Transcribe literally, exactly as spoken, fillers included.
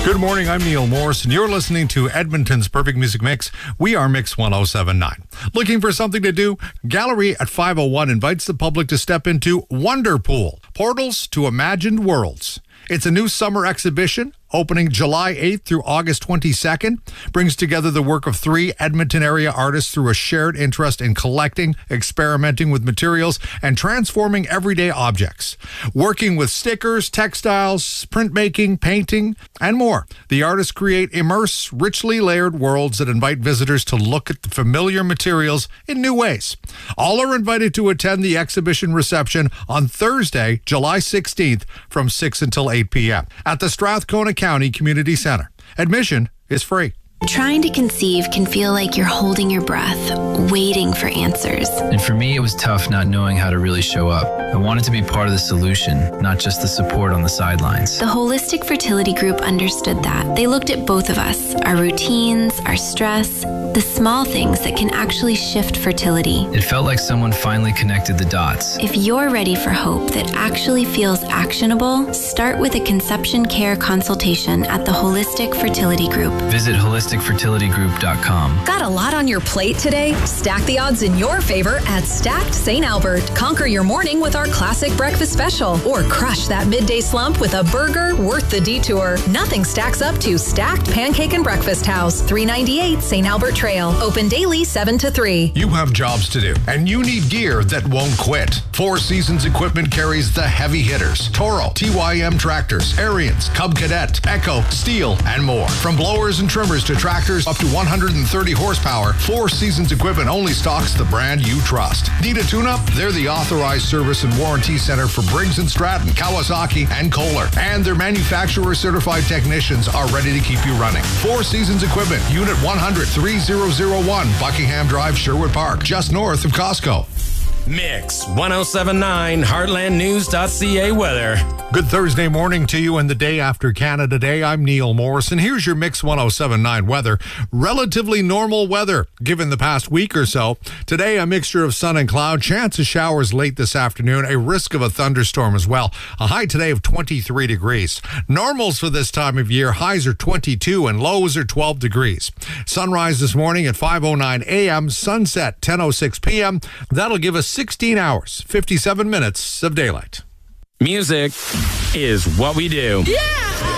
Good morning, I'm Neil Morris, and you're listening to Edmonton's Perfect Music Mix. We are Mix one oh seven point nine. Looking for something to do? Gallery at five oh one invites the public to step into Wonder Pool, Portals to Imagined Worlds. It's a new summer exhibition opening July eighth through August twenty-second, brings together the work of three Edmonton area artists through a shared interest in collecting, experimenting with materials, and transforming everyday objects. Working with stickers, textiles, printmaking, painting, and more, the artists create immerse, richly layered worlds that invite visitors to look at the familiar materials in new ways. All are invited to attend the exhibition reception on Thursday, July sixteenth from six until eight p.m. at the Strathcona County Community Center. Admission is free. Trying to conceive can feel like you're holding your breath, waiting for answers. And for me, it was tough not knowing how to really show up. I wanted to be part of the solution, not just the support on the sidelines. The Holistic Fertility Group understood that. They looked at both of us, our routines, our stress, the small things that can actually shift fertility. It felt like someone finally connected the dots. If you're ready for hope that actually feels actionable, start with a conception care consultation at the Holistic Fertility Group. Visit holistic fertility group dot com. Got a lot on your plate today? Stack the odds in your favor at Stacked Saint Albert. Conquer your morning with our classic breakfast special, or crush that midday slump with a burger worth the detour. Nothing stacks up to Stacked Pancake and Breakfast House, three ninety-eight Saint Albert Trail. Open daily seven to three. You have jobs to do, and you need gear that won't quit. Four Seasons Equipment carries the heavy hitters: Toro, T Y M tractors, Ariens, Cub Cadet, Echo, Steel, and more. From blowers and trimmers to tractors up to one hundred thirty horsepower, Four Seasons Equipment only stocks the brand you trust. Need a tune-up? They're the authorized service and warranty center for Briggs and Stratton, Kawasaki, and Kohler. And their manufacturer-certified technicians are ready to keep you running. Four Seasons Equipment, Unit one hundred, three thousand one, Buckingham Drive, Sherwood Park, just north of Costco. Mix one oh seven point nine, heartland news dot c a weather. Good Thursday morning to you and the day after Canada Day. I'm Neil Morrison. Here's your Mix one oh seven point nine weather. Relatively normal weather given the past week or so. Today, a mixture of sun and cloud. Chance of showers late this afternoon. A risk of a thunderstorm as well. A high today of twenty-three degrees. Normals for this time of year. Highs are twenty-two and lows are twelve degrees. Sunrise this morning at five oh nine a.m. Sunset ten oh six p.m. That'll give us sixteen hours, fifty-seven minutes of daylight. Music is what we do. Yeah!